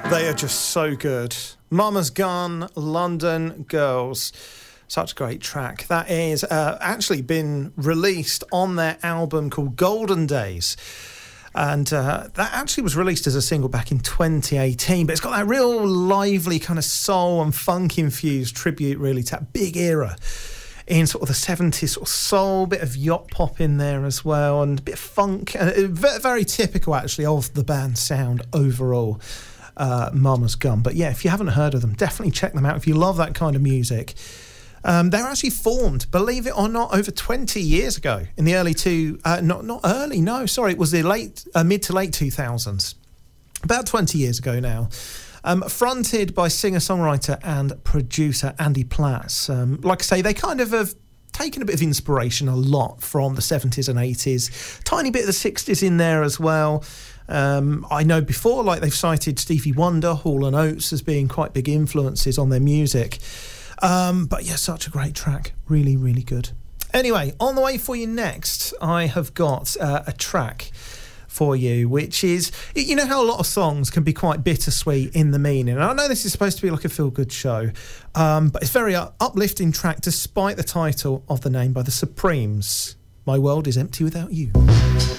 They are just so good. Mama's Gun, London Girls. Such a great track. That is actually been released on their album called Golden Days. And that actually was released as a single back in 2018. But it's got that real lively kind of soul and funk-infused tribute, really, to that big era in sort of the 70s, sort of soul, bit of yacht pop in there as well, and a bit of funk. Very typical, actually, of the band's sound overall. Mama's Gun. But yeah, if you haven't heard of them, definitely check them out if you love that kind of music. They were actually formed, believe it or not, over 20 years ago in the early it was the mid to late 2000s, about 20 years ago now. Fronted by singer-songwriter and producer Andy Platts. Like I say, they kind of have taken a bit of inspiration a lot from the 70s and 80s, tiny bit of the 60s in there as well. I know before, like, they've cited Stevie Wonder, Hall & Oates as being quite big influences on their music. But yeah, such a great track. Really, really good. Anyway, on the way for you next, I have got a track for you, which is, you know how a lot of songs can be quite bittersweet in the meaning. And I know this is supposed to be like a feel-good show, but it's a very uplifting track despite the title of the name by The Supremes. My World Is Empty Without You.